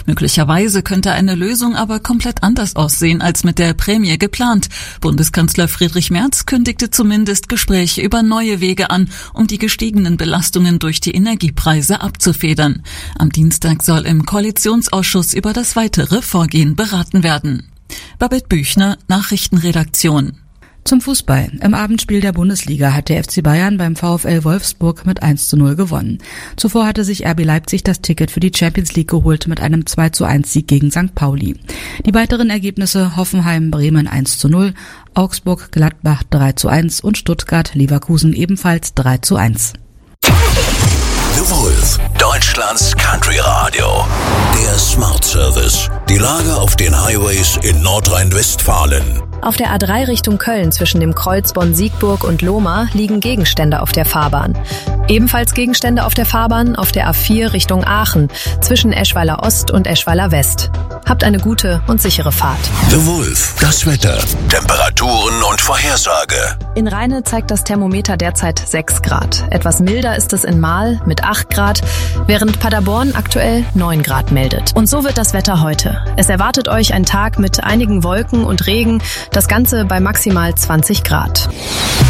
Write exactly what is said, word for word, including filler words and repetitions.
Möglicherweise könnte eine Lösung aber komplett anders aussehen als mit der Prämie geplant. Bundeskanzler Friedrich Merz kündigte zumindest Gespräche über neue Wege an, um die gestiegenen Belastungen durch die Energiepreise abzufedern. Am Dienstag soll im Koalitionsausschuss über das weitere Vorgehen beraten werden. Babette Büchner, Nachrichtenredaktion. Zum Fußball. Im Abendspiel der Bundesliga hat der F C Bayern beim VfL Wolfsburg mit eins zu null gewonnen. Zuvor hatte sich R B Leipzig das Ticket für die Champions League geholt mit einem zwei zu eins Sieg gegen Sankt Pauli. Die weiteren Ergebnisse: Hoffenheim Bremen eins zu null, Augsburg Gladbach drei zu eins und Stuttgart Leverkusen ebenfalls drei zu eins. The Wolf, Deutschlands Country Radio. Der Smart Service. Die Lage auf den Highways in Nordrhein-Westfalen. Auf der A drei Richtung Köln zwischen dem Kreuz Bonn-Siegburg und Lohmar liegen Gegenstände auf der Fahrbahn. Ebenfalls Gegenstände auf der Fahrbahn auf der A vier Richtung Aachen zwischen Eschweiler Ost und Eschweiler West. Habt eine gute und sichere Fahrt. The Wolf, das Wetter, Temperaturen und Vorhersage. In Rheine zeigt das Thermometer derzeit sechs Grad. Etwas milder ist es in Mahl mit acht Grad, während Paderborn aktuell neun Grad meldet. Und so wird das Wetter heute. Es erwartet euch ein Tag mit einigen Wolken und Regen, das Ganze bei maximal zwanzig Grad.